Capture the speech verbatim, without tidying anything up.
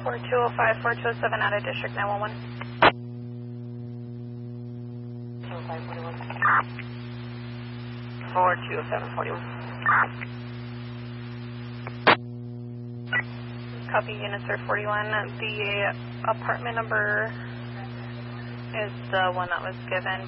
four two oh five, four two oh seven out of District nine one one. two oh five forty-one. four two oh seven forty-one. Copy, Uniser forty-one. The apartment number is the one that was given